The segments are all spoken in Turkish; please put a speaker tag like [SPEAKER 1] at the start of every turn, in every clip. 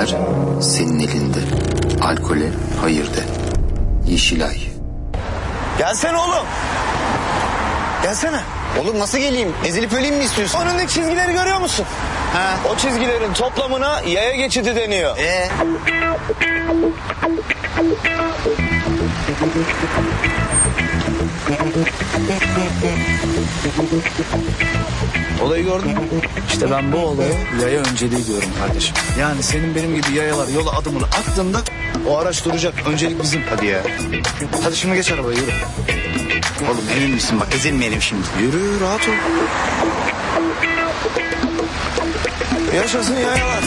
[SPEAKER 1] Kader senin elinde. Alkole hayır de. Yeşilay.
[SPEAKER 2] Gelsene oğlum. Gelsene.
[SPEAKER 3] Oğlum nasıl geleyim? Ezilip öleyim mi istiyorsun?
[SPEAKER 2] Önündeki çizgileri görüyor musun?
[SPEAKER 3] He.
[SPEAKER 2] O çizgilerin toplamına yaya geçidi deniyor. Olayı gördün mü?
[SPEAKER 4] İşte ben bu olaya yaya önceliği diyorum kardeşim. Yani senin benim gibi yayalar yola adımını attığında o araç duracak. Öncelik bizim.
[SPEAKER 3] Hadi ya.
[SPEAKER 4] Hadi şimdi geç arabaya yürü.
[SPEAKER 3] Oğlum emin misin? Bak ezilmeyelim şimdi.
[SPEAKER 4] Yürü rahat ol.
[SPEAKER 2] Yaşasın yayalar.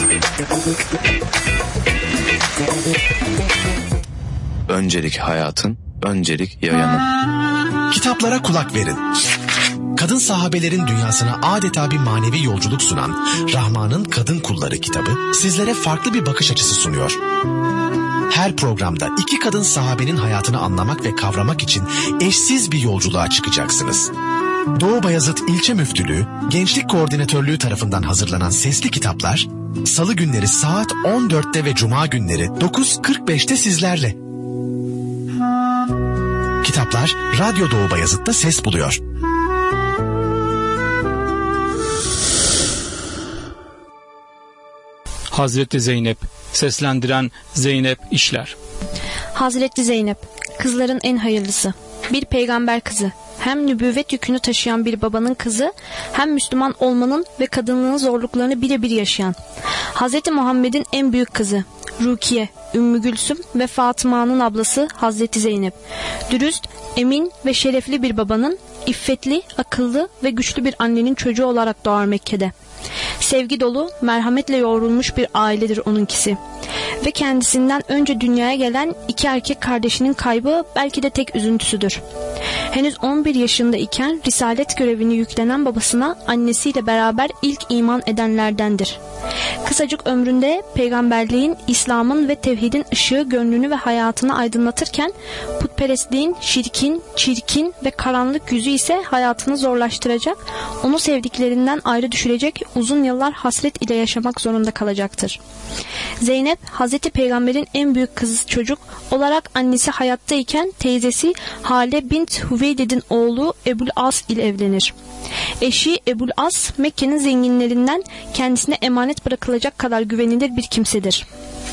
[SPEAKER 5] Öncelik hayatın, öncelik yayanın.
[SPEAKER 6] Kitaplara kulak verin. Kadın sahabelerin dünyasına adeta bir manevi yolculuk sunan Rahman'ın Kadın Kulları kitabı sizlere farklı bir bakış açısı sunuyor. Her programda 2 kadın sahabenin hayatını anlamak ve kavramak için eşsiz bir yolculuğa çıkacaksınız. Doğu Bayazıt İlçe Müftülüğü, Gençlik Koordinatörlüğü tarafından hazırlanan sesli kitaplar, Salı günleri saat 14'te ve Cuma günleri 9.45'te sizlerle. Kitaplar Radyo Doğu Bayazıt'ta ses buluyor.
[SPEAKER 7] Hazreti Zeynep, seslendiren Zeynep İşler.
[SPEAKER 8] Hazreti Zeynep, kızların en hayırlısı. Bir peygamber kızı. Hem nübüvvet yükünü taşıyan bir babanın kızı, hem Müslüman olmanın ve kadınlığın zorluklarını birebir yaşayan. Hazreti Muhammed'in en büyük kızı. Rukiye, Ümmü Gülsüm ve Fatıma'nın ablası Hazreti Zeynep. Dürüst, emin ve şerefli bir babanın, iffetli, akıllı ve güçlü bir annenin çocuğu olarak doğar Mekke'de. Sevgi dolu, merhametle yoğrulmuş bir ailedir onunkisi. Ve kendisinden önce dünyaya gelen 2 erkek kardeşinin kaybı belki de tek üzüntüsüdür. Henüz 11 yaşında iken risalet görevini yüklenen babasına annesiyle beraber ilk iman edenlerdendir. Kısacık ömründe peygamberliğin, İslam'ın ve tevhidin ışığı gönlünü ve hayatını aydınlatırken putperestliğin şirkin, çirkin ve karanlık yüzü ise hayatını zorlaştıracak, onu sevdiklerinden ayrı düşürecek, uzun yıllar hasret ile yaşamak zorunda kalacaktır. Zeynep, Hazreti Peygamber'in en büyük kızı çocuk olarak annesi hayattayken teyzesi Hale bint Hüveylid'in oğlu Ebul As ile evlenir. Eşi Ebul As, Mekke'nin zenginlerinden, kendisine emanet bırakılacak kadar güvenilir bir kimsedir.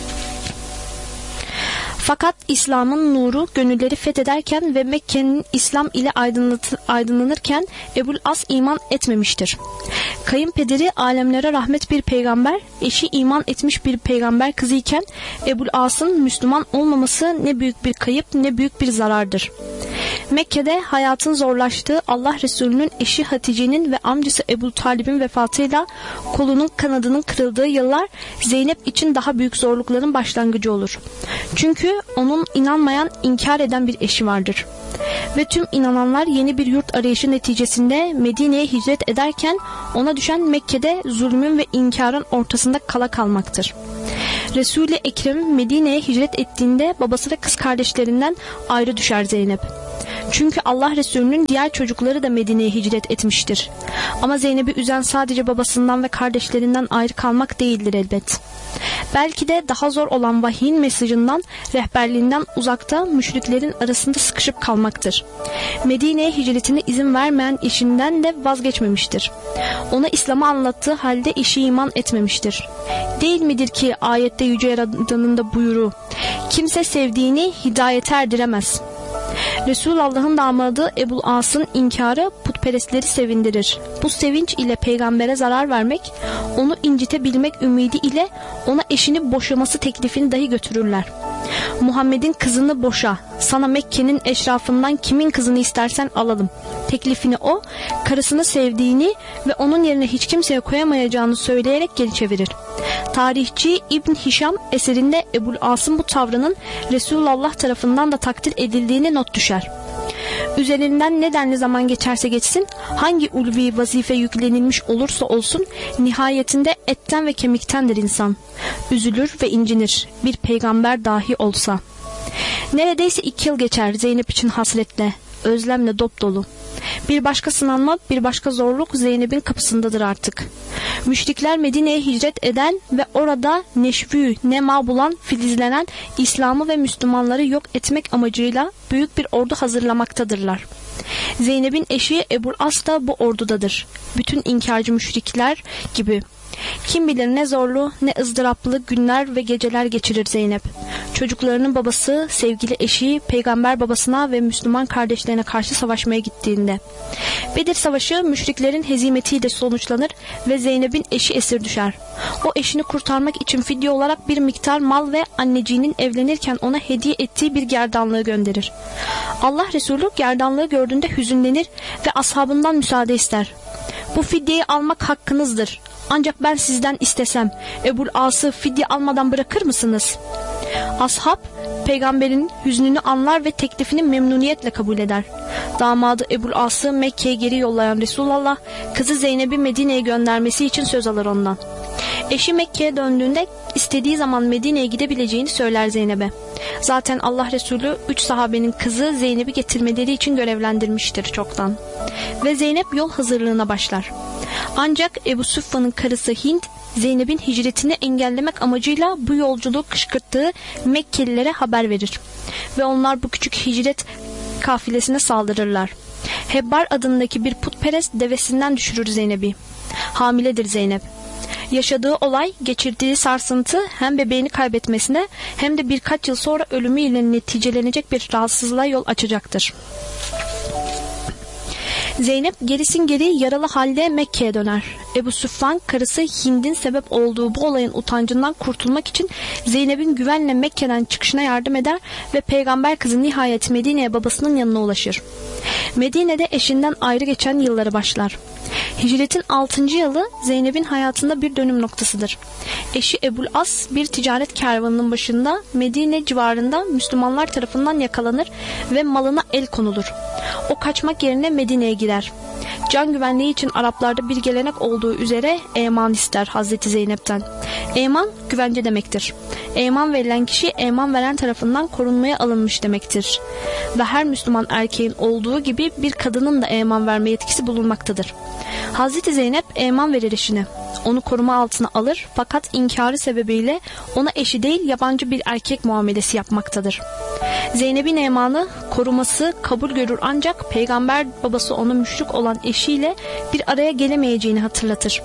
[SPEAKER 8] Fakat İslam'ın nuru gönülleri fethederken ve Mekke'nin İslam ile aydınlanırken Ebul As iman etmemiştir. Kayınpederi alemlere rahmet bir peygamber, eşi iman etmiş bir peygamber kızı iken Ebul As'ın Müslüman olmaması ne büyük bir kayıp ne büyük bir zarardır. Mekke'de hayatın zorlaştığı, Allah Resulü'nün eşi Hatice'nin ve amcası Ebu Talib'in vefatıyla kolunun kanadının kırıldığı yıllar Zeynep için daha büyük zorlukların başlangıcı olur. Çünkü onun inanmayan, inkar eden bir eşi vardır. Ve tüm inananlar yeni bir yurt arayışı neticesinde Medine'ye hicret ederken ona düşen Mekke'de zulmün ve inkarın ortasında kala kalmaktır. Resul-i Ekrem Medine'ye hicret ettiğinde babası ve kız kardeşlerinden ayrı düşer Zeynep. Çünkü Allah Resulü'nün diğer çocukları da Medine'ye hicret etmiştir. Ama Zeynep'i üzen sadece babasından ve kardeşlerinden ayrı kalmak değildir elbet. Belki de daha zor olan vahyin mesajından, rehberliğinden uzakta, müşriklerin arasında sıkışıp kalmaktır. Medine'ye hicretine izin vermeyen eşinden de vazgeçmemiştir. Ona İslam'ı anlattığı halde eşi iman etmemiştir. Değil midir ki ayette Yüce Yaradan'ın da buyruğu: kimse sevdiğini hidayete erdiremez. Resulullah'ın damadı Ebul As'ın inkarı putperestleri sevindirir. Bu sevinç ile peygambere zarar vermek, onu incitebilmek ümidi ile ona eşini boşaması teklifini dahi götürürler. Muhammed'in kızını boşa, sana Mekke'nin eşrafından kimin kızını istersen alalım teklifini o, karısını sevdiğini ve onun yerine hiç kimseye koyamayacağını söyleyerek geri çevirir. Tarihçi İbn Hişam eserinde Ebul As'ın bu tavrının Resulullah tarafından da takdir edildiğine not düşer. Üzerinden ne denli zaman geçerse geçsin, hangi ulvi vazife yüklenilmiş olursa olsun, nihayetinde etten ve kemiktendir insan. Üzülür ve incinir, bir peygamber dahi olsa. Neredeyse 2 yıl geçer Zeynep için hasretle. özlemle dopdolu. Bir başka sınanma, bir başka zorluk Zeynep'in kapısındadır artık. Müşrikler Medine'ye hicret eden ve orada neşvü, nema bulan, filizlenen İslam'ı ve Müslümanları yok etmek amacıyla büyük bir ordu hazırlamaktadırlar. Zeynep'in eşi Ebu'l As da bu ordudadır. Bütün inkarcı müşrikler gibi. Kim bilir ne zorlu ne ızdıraplı günler ve geceler geçirir Zeynep. Çocuklarının babası, sevgili eşi, peygamber babasına ve Müslüman kardeşlerine karşı savaşmaya gittiğinde. Bedir Savaşı müşriklerin hezimetiyle sonuçlanır ve Zeynep'in eşi esir düşer. O eşini kurtarmak için fidye olarak bir miktar mal ve anneciğinin evlenirken ona hediye ettiği bir gerdanlığı gönderir. Allah Resulü gerdanlığı gördüğünde hüzünlenir ve ashabından müsaade ister. Bu fidyeyi almak hakkınızdır. Ancak ben sizden istesem Ebu'l As'ı fidye almadan bırakır mısınız? Ashab peygamberin hüznünü anlar ve teklifini memnuniyetle kabul eder. Damadı Ebu'l As'ı Mekke'ye geri yollayan Resulullah kızı Zeynep'i Medine'ye göndermesi için söz alır ondan. Eşi Mekke'ye döndüğünde istediği zaman Medine'ye gidebileceğini söyler Zeynep'e. Zaten Allah Resulü 3 sahabenin kızı Zeynep'i getirmeleri için görevlendirmiştir çoktan. Ve Zeynep yol hazırlığına başlar. Ancak Ebu Süfyan'ın karısı Hind, Zeynep'in hicretini engellemek amacıyla bu yolculuğu kışkırttığı Mekkelilere haber verir. Ve onlar bu küçük hicret kafilesine saldırırlar. Hebbar adındaki bir putperest devesinden düşürür Zeynep'i. Hamiledir Zeynep. Yaşadığı olay, geçirdiği sarsıntı hem bebeğini kaybetmesine hem de birkaç yıl sonra ölümüyle neticelenecek bir rahatsızlığa yol açacaktır. Zeynep gerisin geri yaralı halde Mekke'ye döner. Ebu Süfyan karısı Hind'in sebep olduğu bu olayın utancından kurtulmak için Zeynep'in güvenle Mekke'den çıkışına yardım eder ve peygamber kızı nihayet Medine'ye babasının yanına ulaşır. Medine'de eşinden ayrı geçen yılları başlar. Hicretin 6. yılı Zeynep'in hayatında bir dönüm noktasıdır. Eşi Ebu'l As bir ticaret kervanının başında Medine civarında Müslümanlar tarafından yakalanır ve malına el konulur. O kaçmak yerine Medine'ye girer. Can güvenliği için Araplarda bir gelenek olduğu üzere eman ister Hazreti Zeynep'ten. Eman güvence demektir. Eman verilen kişi eman veren tarafından korunmaya alınmış demektir. Ve her Müslüman erkeğin olduğu gibi bir kadının da eman verme yetkisi bulunmaktadır. Hazreti Zeynep eman verir eşine. Onu koruma altına alır fakat inkarı sebebiyle ona eşi değil yabancı bir erkek muamelesi yapmaktadır. Zeynep'in emanı koruması kabul görür ancak peygamber babası ona müşrik olan eşiyle bir araya gelemeyeceğini hatırlatır.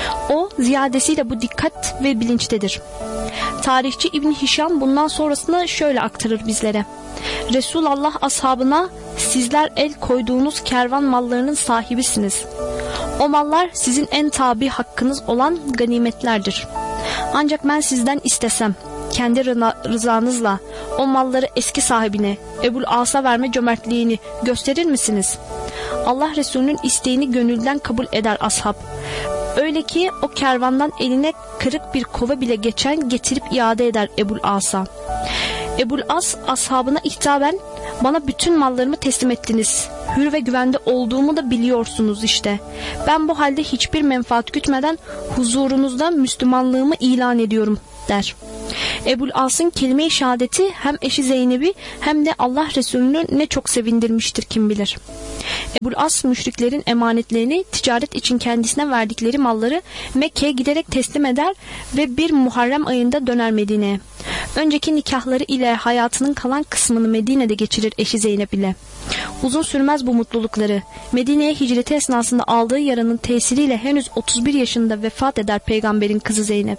[SPEAKER 8] O ziyadesiyle bu dikkat ve bilinçtedir. Tarihçi İbn Hişam bundan sonrasını şöyle aktarır bizlere. Resulullah ashabına sizler el koyduğunuz kervan mallarının sahibisiniz. O mallar sizin en tabi hakkınız olan ganimetlerdir. Ancak ben sizden istesem kendi rızanızla o malları eski sahibine Ebu'l As'a verme cömertliğini gösterir misiniz? Allah Resulü'nün isteğini gönülden kabul eder ashab. Öyle ki o kervandan eline kırık bir kova bile geçen getirip iade eder Ebu'l As'a. Ebu'l As ashabına hitaben bana bütün mallarımı teslim ettiniz. Hür ve güvende olduğumu da biliyorsunuz işte. Ben bu halde hiçbir menfaat gütmeden huzurunuzda Müslümanlığımı ilan ediyorum der. Ebu'l As'ın kelime-i şehadeti hem eşi Zeynep'i hem de Allah Resulü'nü ne çok sevindirmiştir kim bilir. Ebu'l As müşriklerin emanetlerini ticaret için kendisine verdikleri malları Mekke'ye giderek teslim eder ve bir Muharrem ayında döner Medine'ye. Önceki nikahları ile hayatının kalan kısmını Medine'de geçirir eşi Zeynep ile. Uzun sürmez bu mutlulukları. Medine'ye hicreti esnasında aldığı yaranın tesiriyle henüz 31 yaşında vefat eder peygamberin kızı Zeynep.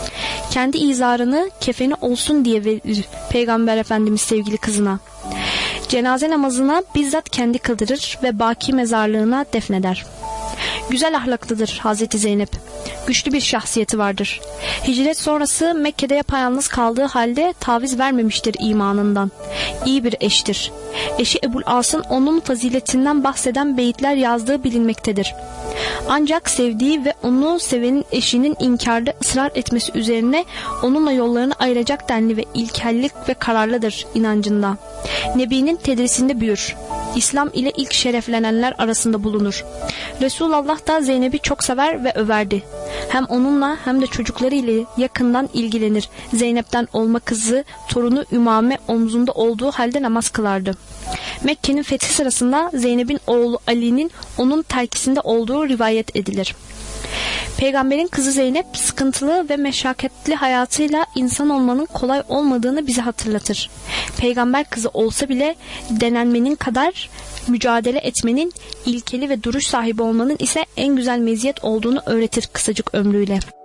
[SPEAKER 8] Kendi izarını kefeni olsun diye verir Peygamber Efendimiz sevgili kızına. Cenaze namazına bizzat kendi kıldırır ve baki mezarlığına defneder. Güzel ahlaklıdır Hazreti Zeynep. Güçlü bir şahsiyeti vardır. Hicret sonrası Mekke'de yapayalnız kaldığı halde taviz vermemiştir imanından. İyi bir eştir. Eşi Ebu'l As'ın onun faziletinden bahseden beyitler yazdığı bilinmektedir. Ancak sevdiği ve onu sevenin eşinin inkarda ısrar etmesi üzerine onunla yollarını ayıracak denli ve ilkellik ve kararlıdır inancında. Nebinin tedrisinde büyür. İslam ile ilk şereflenenler arasında bulunur. Resulullah da Zeynep'i çok sever ve överdi. Hem onunla hem de çocukları ile yakından ilgilenir. Zeynep'ten olma kızı torunu Ümame omzunda olduğu halde namaz kılardı. Mekke'nin fethi sırasında Zeynep'in oğlu Ali'nin onun terkisinde olduğu rivayet edilir. Peygamberin kızı Zeynep sıkıntılı ve meşakkatli hayatıyla insan olmanın kolay olmadığını bize hatırlatır. Peygamber kızı olsa bile denenmenin kadar mücadele etmenin, ilkeli ve duruş sahibi olmanın ise en güzel meziyet olduğunu öğretir kısacık ömrüyle.